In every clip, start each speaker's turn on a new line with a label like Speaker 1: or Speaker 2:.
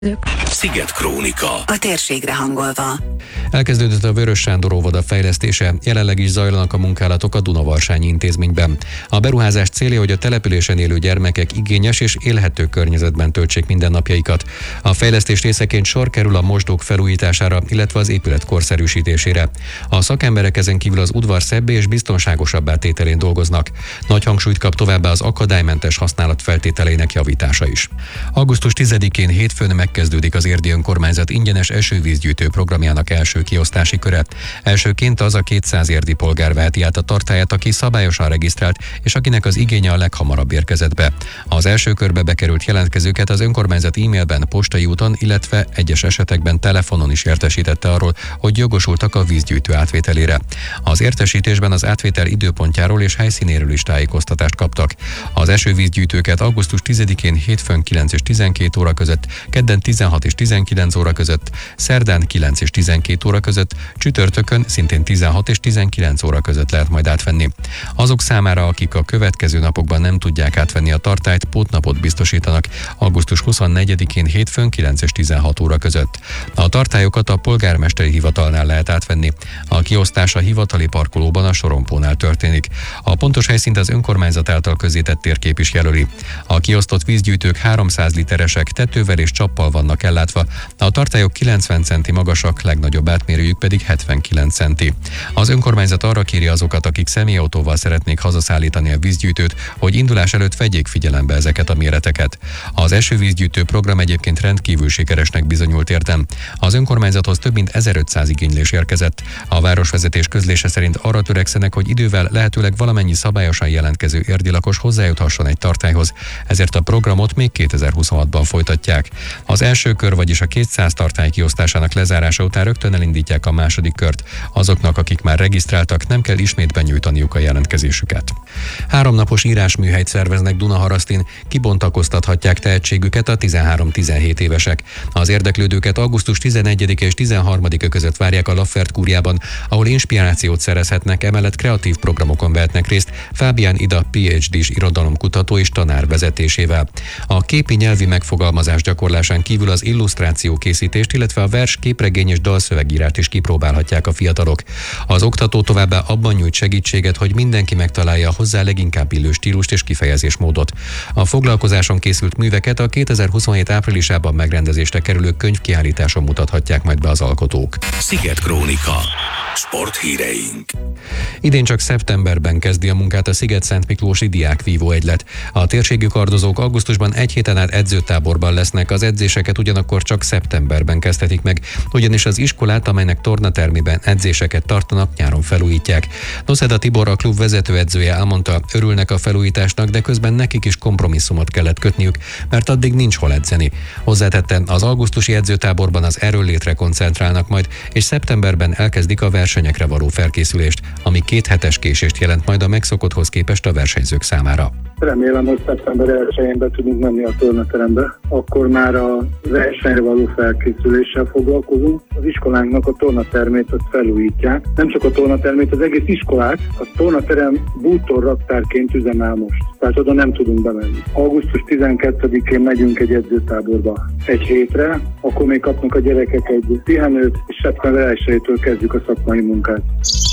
Speaker 1: Sziget Krónika.
Speaker 2: A térségre hangolva.
Speaker 3: Elkezdődött a Vörös Sándor óvoda fejlesztése, jelenleg is zajlanak a munkálatok a Dunavarsány intézményben. A beruházás célja, hogy a településen élő gyermekek igényes és élhető környezetben töltsék mindennapjaikat. A fejlesztés részeként sor kerül a mosdók felújítására, illetve az épület korszerűsítésére. A szakemberek ezen kívül az udvar szebbé és biztonságosabbá tételén dolgoznak. Nagy hangsúlyt kap továbbá az akadálymentes használat feltételeinek javítása is. Augusztus 10-én hétfőn megkezdődik az Érdi Önkormányzat ingyenes esővízgyűjtő programjának első kiosztási köre. Elsőként az a 200 érdi polgár veheti át a tartályát, aki szabályosan regisztrált, és akinek az igénye a leghamarabb érkezett be. Az első körbe bekerült jelentkezőket az önkormányzat e-mailben, postai úton, illetve egyes esetekben telefonon is értesítette arról, hogy jogosultak a vízgyűjtő átvételére. Az értesítésben az átvétel időpontjáról és helyszínéről is tájékoztatást kaptak. Az esővízgyűjtőket augusztus 10-én hétfőn 9 és 12 óra között, kedden 16 és 19 óra között, szerdán 9 és 12 óra között, csütörtökön szintén 16 és 19 óra között lehet majd átvenni. Azok számára, akik a következő napokban nem tudják átvenni a tartályt, pótnapot biztosítanak augusztus 24-én hétfőn 9 és 16 óra között. A tartályokat a polgármesteri hivatalnál lehet átvenni. A kiosztás a hivatali parkolóban a sorompónál történik. A pontos helyszínt az önkormányzat által közzétett térkép is jelöli. A kiosztott vízgyűjtők 300 literesek, tetővel és csappal vannak ellátva. A tartályok 90 centi magasak, legnagyobb átmérőjük pedig 79 centi. Az önkormányzat arra kéri azokat, akik személyautóval szeretnék hazaszállítani a vízgyűjtőt, hogy indulás előtt vegyék figyelembe ezeket a méreteket. Az esővízgyűjtő program egyébként rendkívül sikeresnek bizonyult értem. Az önkormányzathoz több mint 1500 igénylés érkezett. A városvezetés közlése szerint arra törekszenek, hogy idővel lehetőleg valamennyi szabályosan jelentkező érdi lakos hozzájuthasson egy tartályhoz, ezért a programot még 2026-ban folytatják. Az első kör, vagyis a 200 tartály kiosztásának lezárása után rögtön elindítják a második kört. Azoknak, akik már regisztráltak, nem kell ismét benyújtaniuk a jelentkezésüket. 3 napos írásműhelyt szerveznek Dunaharasztin, kibontakoztathatják tehetségüket a 13-17 évesek. Az érdeklődőket augusztus 11 és 13-a között várják a Laffert kúriában, ahol inspirációt szerezhetnek, emellett kreatív programokon vehetnek részt Fábián Ida PhD-s irodalomkutató és tanár vezetésével. A képi nyelvi megfogalmazás gyakorlásán kívül az illusztráció készítést, illetve a vers, képregény és dalszövegírást is kipróbálhatják a fiatalok. Az oktató továbbá abban nyújt segítséget, hogy mindenki megtalálja a hozzá leginkább illő stílust és kifejezésmódot. A foglalkozáson készült műveket a 2027 áprilisában megrendezésre kerülő könyvkiállításon mutathatják majd be az alkotók.
Speaker 1: Sziget Krónika. Sporthíreink.
Speaker 3: Idén csak szeptemberben kezdi a munkát a Sziget-Szentmiklósi diákvívó egylet. A térségi kardozók augusztusban egy héten át edzőtáborban lesznek, az edzéseket ugyanakkor csak szeptemberben kezdhetik meg, ugyanis az iskolát, amelynek tornatermében edzéseket tartanak, nyáron felújítják. Noszeda Tibor, a klub vezetőedzője elmondta, örülnek a felújításnak, de közben nekik is kompromisszumot kellett kötniük, mert addig nincs hol edzeni. Hozzátette, az augusztusi edzőtáborban az erőnlétre koncentrálnak majd, és szeptemberben elkezdik a versenyekre való felkészülést, ami 2 hetes késést jelent majd a megszokotthoz képest a versenyzők számára.
Speaker 4: Remélem, hogy szeptember 1-én be tudunk menni a tornaterembe. Akkor már a versenyre való felkészüléssel foglalkozunk. Az iskolánknak a tornatermét azt felújítják. Nem csak a tornatermét, az egész iskolát a tornaterem bútorraktárként üzemel most. Tehát oda nem tudunk bemenni. Augusztus 12-én megyünk egy edzőtáborba egy hétre, akkor még kapnak a gyerekek egy pihenőt, és szeptember 1-től kezdjük a szakmai munkát.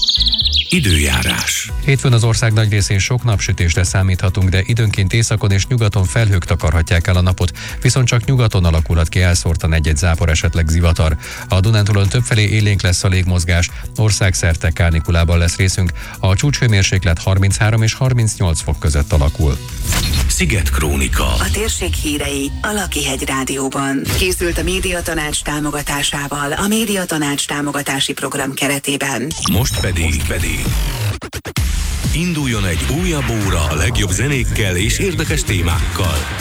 Speaker 1: Időjárás.
Speaker 3: Hétfőn az ország nagy részén sok napsütésre számíthatunk, de időnként északon és nyugaton felhők takarhatják el a napot, viszont csak nyugaton alakulhat ki elszórtan egy-egy zápor, esetleg zivatar. A Dunántúlon többfelé élénk lesz a légmozgás, országszerte kánikulában lesz részünk, a csúcshőmérséklet 33 és 38 fok között alakul.
Speaker 1: Sziget Krónika.
Speaker 2: A térség hírei a Lakihegy Rádióban. Készült a Médiatanács támogatásával a Médiatanács támogatási program keretében.
Speaker 1: Most pedig induljon egy újabb óra a legjobb zenékkel és érdekes témákkal.